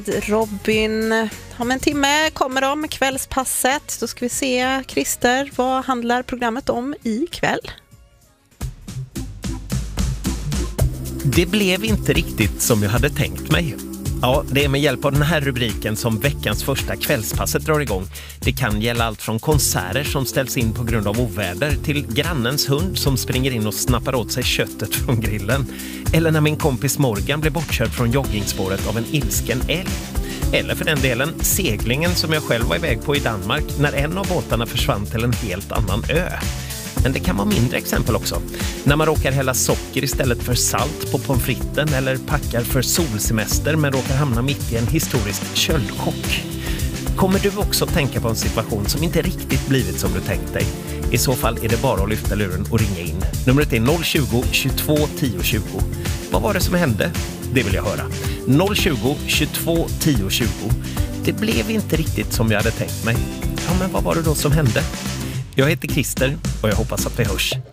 Robin, om en timme kommer de med kvällspasset. Då ska vi se, Christer, vad handlar programmet om ikväll? Det blev inte riktigt som jag hade tänkt mig. Ja, det är med hjälp av den här rubriken som veckans första kvällspasset drar igång. Det kan gälla allt från konserter som ställs in på grund av oväder till grannens hund som springer in och snappar åt sig köttet från grillen. Eller när min kompis Morgan blev bortkörd från joggingspåret av en ilsken älg. Eller för den delen seglingen som jag själv var iväg på i Danmark när en av båtarna försvann till en helt annan ö. Men det kan vara mindre exempel också. När man råkar hälla socker istället för salt på pommes fritesen eller packar för solsemester men råkar hamna mitt i en historisk köldchock. Kommer du också tänka på en situation som inte riktigt blivit som du tänkt dig? I så fall är det bara att lyfta luren och ringa in. Numret är 020 22 10 20. Vad var det som hände? Det vill jag höra. 020 22 10 20. Det blev inte riktigt som jag hade tänkt mig. Ja, men vad var det då som hände? Jag heter Christer och jag hoppas att vi hörs